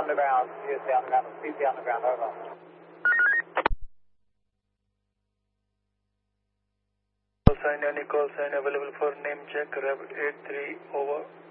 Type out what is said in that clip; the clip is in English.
underground, CSA underground, CC underground, over. Call sign, any call sign available for name check, Rev 83, over.